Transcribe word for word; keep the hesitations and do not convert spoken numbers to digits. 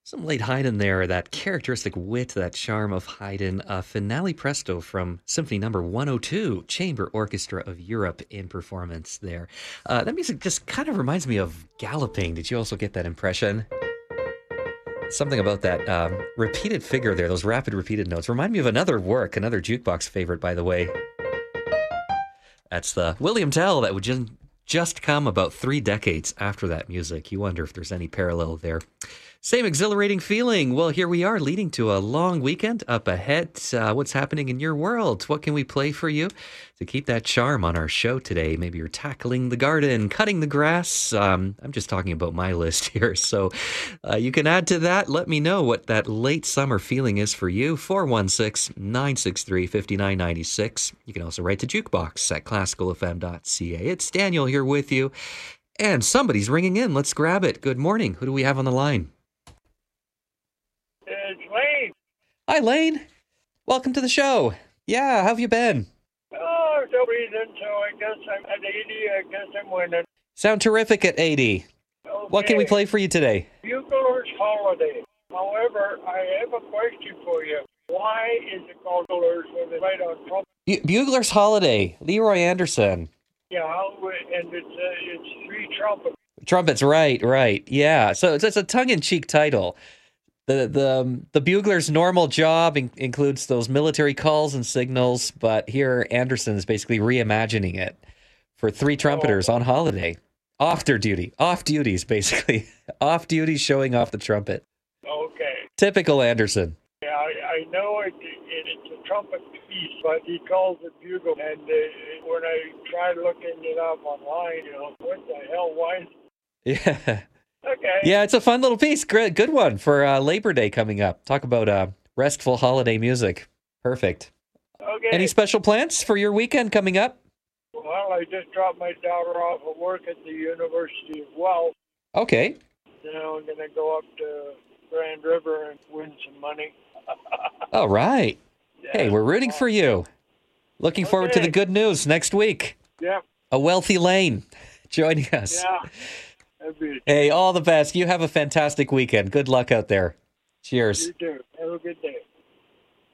Some late Haydn there, that characteristic wit, that charm of Haydn. Uh, Finale Presto from Symphony Number one oh two, Chamber Orchestra of Europe in performance there. Uh, that music just kind of reminds me of galloping. Did you also get that impression? Something about that um, repeated figure there, those rapid repeated notes, remind me of another work, another jukebox favorite, by the way. That's the William Tell that would just, just come about three decades after that music. You wonder if there's any parallel there. Same exhilarating feeling. Well, here we are leading to a long weekend up ahead. Uh, what's happening in your world? What can we play for you to keep that charm on our show today? Maybe you're tackling the garden, cutting the grass. Um, I'm just talking about my list here. So uh, you can add to that. Let me know what that late summer feeling is for you. four one six, nine six three, five nine nine six. You can also write to jukebox at classical f m dot c a. It's Daniel here with you. And somebody's ringing in. Let's grab it. Good morning. Who do we have on the line? It's Lane. Hi, Lane. Welcome to the show. Yeah, how have you been? Oh, no reason, so I guess I'm at eighty. I guess I'm winning. Sound terrific at eighty. Okay. What can we play for you today? Bugler's Holiday. However, I have a question for you. Why is it called Bugler's when it's right on top? Bu- Bugler's Holiday, Leroy Anderson. Yeah, and it's uh, it's three trumpets. Trumpets, right, right. Yeah, so it's, it's a tongue-in-cheek title. The the um, the bugler's normal job in- includes those military calls and signals, but here Anderson is basically reimagining it for three trumpeters Oh. on holiday, off their duty, off duties basically, off duties showing off the trumpet. Okay. Typical Anderson. Yeah, I, I know it, it, it's a trumpet piece, but he calls it bugle. And uh, when I tried looking it up online, you know, what the hell? Why? Yeah. Okay. Yeah, it's a fun little piece. Great, good one for uh, Labor Day coming up. Talk about uh, restful holiday music. Perfect. Okay. Any special plans for your weekend coming up? Well, I just dropped my daughter off at work at the University of Guelph. Okay. Now I'm going to go up to Grand River and win some money. All right. Yeah. Hey, we're rooting for you. Looking forward to Okay. the good news next week. Yeah. A wealthy Lane joining us. Yeah. That'd be Hey, all the best. You have a fantastic weekend. Good luck out there. Cheers. You too. Have a good day.